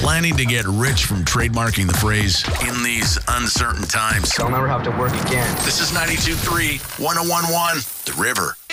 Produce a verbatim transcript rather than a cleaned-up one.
planning to get rich from trademarking the phrase, in these uncertain times? I'll never have to work again. This is ninety-two point three, one oh one point one, The River.